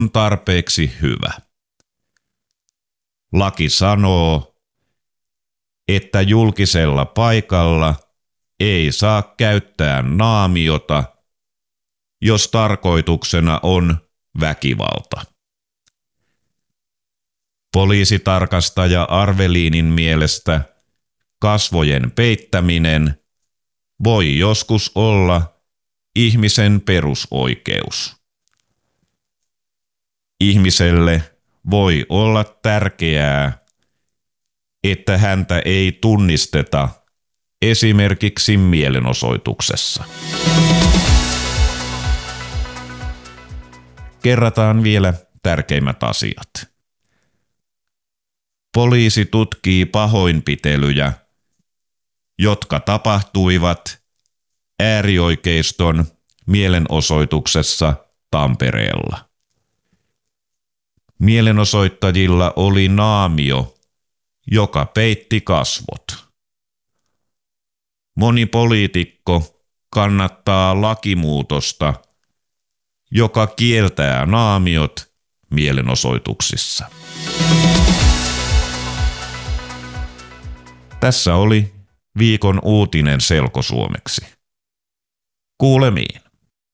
tarpeeksi hyvä. Laki sanoo, että julkisella paikalla ei saa käyttää naamiota, jos tarkoituksena on väkivalta. Poliisitarkastaja Arveliinin mielestä kasvojen peittäminen voi joskus olla ihmisen perusoikeus. Ihmiselle voi olla tärkeää, että häntä ei tunnisteta esimerkiksi mielenosoituksessa. Kerrataan vielä tärkeimmät asiat. Poliisi tutkii pahoinpitelyjä, jotka tapahtuivat äärioikeiston mielenosoituksessa Tampereella. Mielenosoittajilla oli naamio, joka peitti kasvot. Moni poliitikko kannattaa lakimuutosta, joka kieltää naamiot mielenosoituksissa. Tässä oli viikon uutinen selkosuomeksi. Kuulemiin.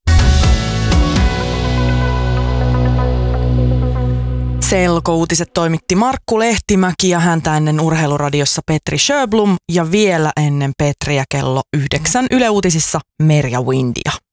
Selkouutiset toimitti Markku Lehtimäki ja häntä ennen Urheiluradiossa Petri Sjöblom ja vielä ennen Petriä kello 9 Yle Uutisissa Merja Windia.